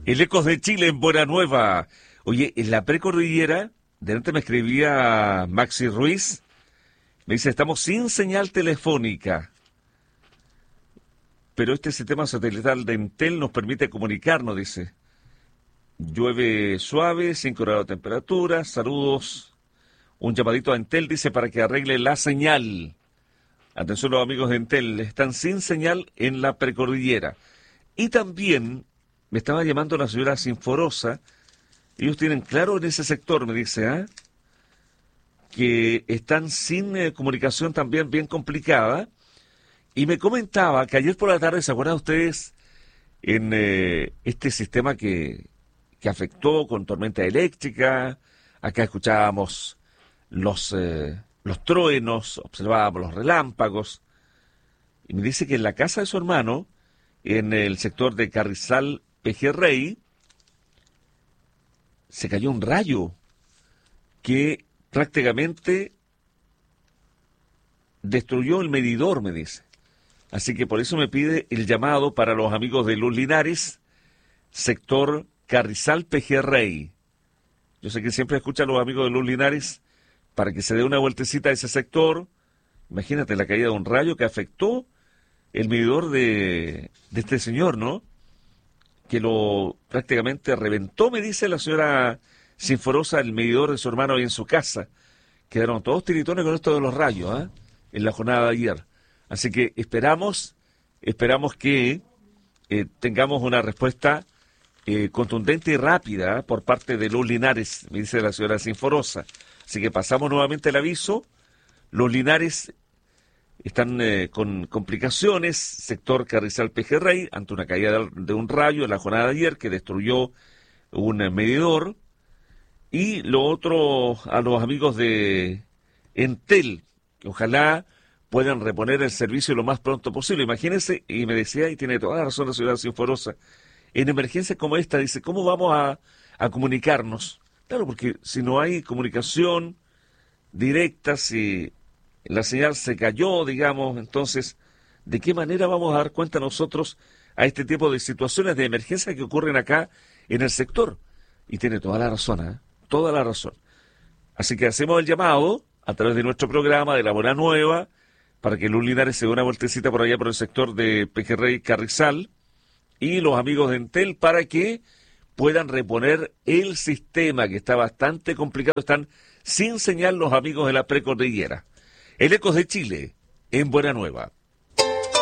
El Ecos de Chile en Buena Nueva. Oye, en la precordillera, delante me escribía Maxi Ruiz, me dice, estamos sin señal telefónica, pero este sistema satelital de Entel nos permite comunicarnos, dice. Llueve suave, 5 grados de temperatura, saludos. Un llamadito a Entel, dice, para que arregle la señal. Atención los amigos de Entel, están sin señal en la precordillera. Y también me estaba llamando la señora Sinforosa. Ellos tienen claro en ese sector, me dice, que están sin comunicación también bien complicada. Y me comentaba que ayer por la tarde, ¿se acuerdan ustedes? En este sistema que afectó con tormenta eléctrica. Acá escuchábamos los truenos, observábamos los relámpagos. Y me dice que en la casa de su hermano, en el sector de Carrizal Pejerrey, se cayó un rayo que prácticamente destruyó el medidor, me dice. Así que por eso me pide el llamado para los amigos de Luz Linares, sector Carrizal Pejerrey. Yo sé que siempre escuchan los amigos de Luz Linares para que se dé una vueltecita a ese sector. Imagínate la caída de un rayo que afectó el medidor de este señor, ¿no? Que lo prácticamente reventó, me dice la señora Sinforosa, el medidor de su hermano ahí en su casa. Quedaron todos tiritones con esto de los rayos, en la jornada de ayer. Así que esperamos que tengamos una respuesta contundente y rápida por parte de Luz Linares, me dice la señora Sinforosa. Así que pasamos nuevamente el aviso. Los Linares están con complicaciones, sector Carrizal Pejerrey, ante una caída de un rayo en la jornada de ayer que destruyó un medidor. Y lo otro, a los amigos de Entel, que ojalá puedan reponer el servicio lo más pronto posible. Imagínense, y me decía, y tiene toda la razón la señora Sinforosa, en emergencias como esta, dice, ¿cómo vamos a comunicarnos? Claro, porque si no hay comunicación directa, si la señal se cayó, digamos, entonces, ¿de qué manera vamos a dar cuenta nosotros a este tipo de situaciones de emergencia que ocurren acá en el sector? Y tiene toda la razón, toda la razón. Así que hacemos el llamado a través de nuestro programa de La Buena Nueva para que Luz Linares se dé una vueltecita por allá por el sector de Pejerrey Carrizal y los amigos de Entel para que puedan reponer el sistema que está bastante complicado. Están sin señal los amigos de la precordillera. El Ecos de Chile, en Buena Nueva.